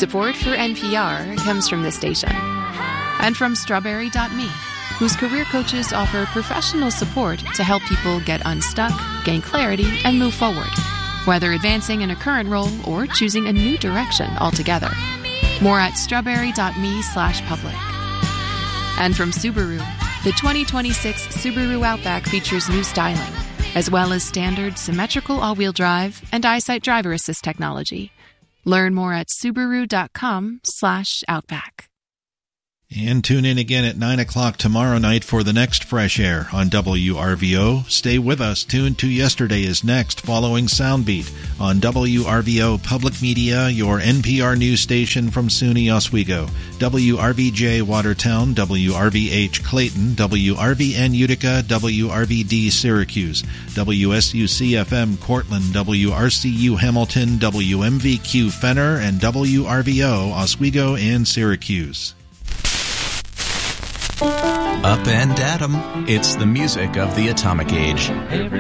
Support for NPR comes from this station and from Strawberry.me, whose career coaches offer professional support to help people get unstuck, gain clarity, and move forward, whether advancing in a current role or choosing a new direction altogether. More at strawberry.me/public. And from Subaru, the 2026 Subaru Outback features new styling, as well as standard symmetrical all-wheel drive and EyeSight driver assist technology. Learn more at subaru.com/outback. And tune in again at 9 o'clock tomorrow night for the next Fresh Air on WRVO. Stay with us. Tune to Yesterday is next, following Soundbeat on WRVO Public Media, your NPR news station from SUNY Oswego, WRVJ Watertown, WRVH Clayton, WRVN Utica, WRVD Syracuse, WSUC-FM Cortland, WRCU Hamilton, WMVQ Fenner, and WRVO Oswego and Syracuse. Up and Atom. It's the music of the atomic age.